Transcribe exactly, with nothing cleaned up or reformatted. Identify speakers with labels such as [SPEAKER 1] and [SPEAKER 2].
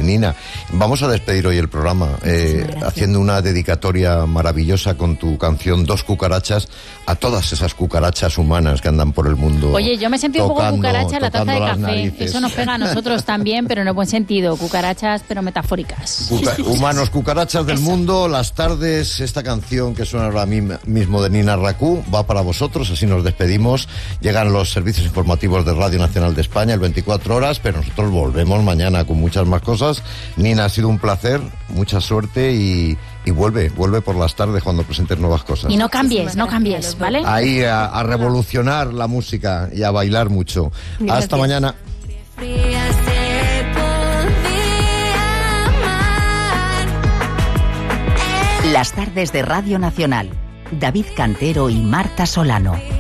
[SPEAKER 1] Nina, vamos a despedir hoy el programa eh, haciendo una dedicatoria maravillosa con tu canción Dos cucarachas a todas esas cucarachas humanas que andan por el mundo.
[SPEAKER 2] Oye, yo me he sentido
[SPEAKER 1] tocando,
[SPEAKER 2] un poco cucaracha en la taza de café.
[SPEAKER 1] Narices.
[SPEAKER 2] Eso nos pega a nosotros también, pero en el buen sentido. Cucarachas, pero metafóricas.
[SPEAKER 1] Cuca humanos cucarachas del
[SPEAKER 2] Eso.
[SPEAKER 1] mundo, las tardes, esta canción que suena ahora mismo de Nina Racú va para vosotros, así nos despedimos. Llegan los servicios informativos de Radio Nacional de España, el veinticuatro horas, pero nosotros volvemos mañana con muchas más cosas. Nina, ha sido un placer, mucha suerte y, y vuelve, vuelve por las tardes cuando presentes nuevas cosas.
[SPEAKER 2] Y no cambies, no cambies, ¿vale?
[SPEAKER 1] Ahí a, a revolucionar la música y a bailar mucho.
[SPEAKER 2] Gracias.
[SPEAKER 1] Hasta mañana.
[SPEAKER 3] Las tardes de Radio Nacional. David Cantero y Marta Solano.